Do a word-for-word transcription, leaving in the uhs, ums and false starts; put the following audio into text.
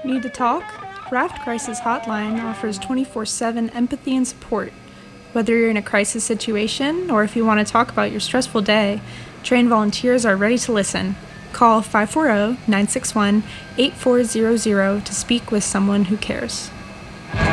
Need to talk? Raft Crisis Hotline offers twenty-four seven empathy and support. Whether you're in a crisis situation or if you want to talk about your stressful day, trained volunteers are ready to listen. Call five four zero, nine six one, eight four zero zero to speak with someone who cares.